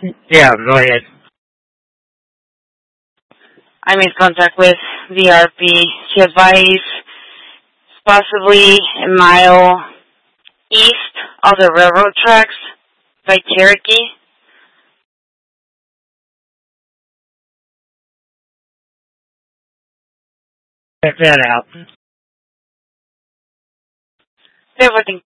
Yeah, go ahead. I made contact with VRP. She advised possibly a mile east of the railroad tracks by Cherokee. Check that out. Everything